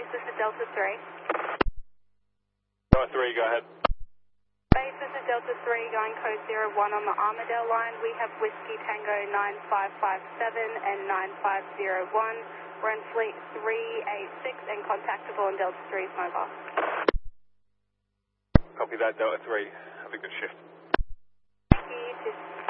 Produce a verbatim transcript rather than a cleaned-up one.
Base, this is Delta three. Delta three, go ahead. Base, this is Delta three, going code zero one on the Armadale line. We have Whiskey Tango nine five five seven and nine five zero one. We're in fleet three eight six and contactable on Delta three's mobile. Copy that, Delta three. Have a good shift. You too.